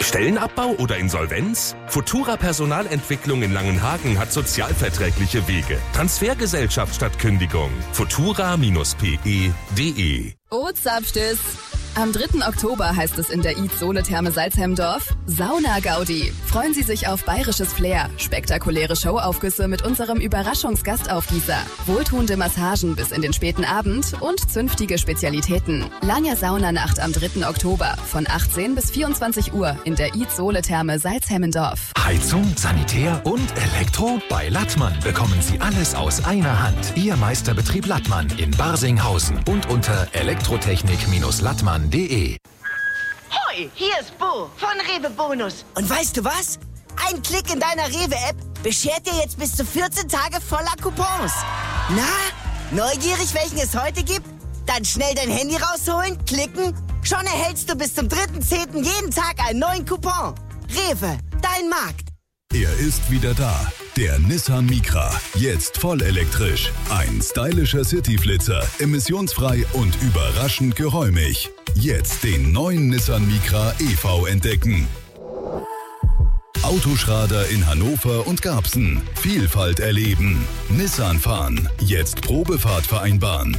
Stellenabbau oder Insolvenz? Futura Personalentwicklung in Langenhagen hat sozialverträgliche Wege. Transfergesellschaft statt Kündigung. futura-pe.de. Zapftes. Am 3. Oktober heißt es in der Sohle-Therme Salzhemdorf Sauna-Gaudi. Freuen Sie sich auf bayerisches Flair, spektakuläre Showaufgüsse mit unserem Überraschungsgastaufgießer, wohltuende Massagen bis in den späten Abend und zünftige Spezialitäten. Lanja Saunanacht am 3. Oktober von 18 bis 24 Uhr in der Sohle-Therme Salzhemmendorf. Heizung, Sanitär und Elektro? Bei Lattmann bekommen Sie alles aus einer Hand. Ihr Meisterbetrieb Lattmann in Barsinghausen und unter elektrotechnik-lattmann.de. Hoi, hier ist Bo von Rewe Bonus. Und weißt du was? Ein Klick in deiner Rewe-App beschert dir jetzt bis zu 14 Tage voller Coupons. Na, neugierig, welchen es heute gibt? Dann schnell dein Handy rausholen, klicken. Schon erhältst du bis zum 3.10. jeden Tag einen neuen Coupon. Rewe, dein Markt. Er ist wieder da. Der Nissan Micra. Jetzt voll elektrisch. Ein stylischer Cityflitzer. Emissionsfrei und überraschend geräumig. Jetzt den neuen Nissan Micra EV entdecken. Autoschrader in Hannover und Garbsen. Vielfalt erleben. Nissan fahren. Jetzt Probefahrt vereinbaren.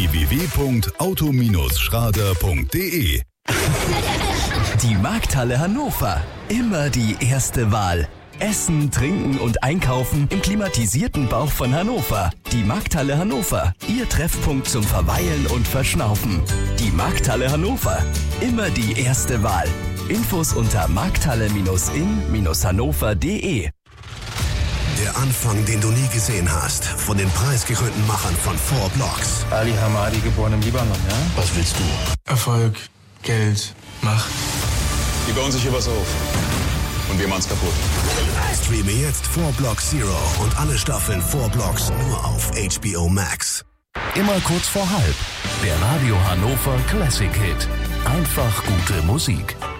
www.auto-schrader.de. Die Markthalle Hannover. Immer die erste Wahl. Essen, Trinken und Einkaufen im klimatisierten Bauch von Hannover. Die Markthalle Hannover. Ihr Treffpunkt zum Verweilen und Verschnaufen. Die Markthalle Hannover. Immer die erste Wahl. Infos unter markthalle-in-hannover.de. Der Anfang, den du nie gesehen hast. Von den preisgekrönten Machern von 4 Blocks. Ali Hamadi, geboren im Libanon, ja? Was willst du? Erfolg, Geld, Macht. Die bauen sich hier was auf. Und wir machen's kaputt. Streame jetzt 4 Blocks Zero und alle Staffeln 4 Blocks nur auf HBO Max. Immer kurz vor halb. Der Radio Hannover Classic Hit. Einfach gute Musik.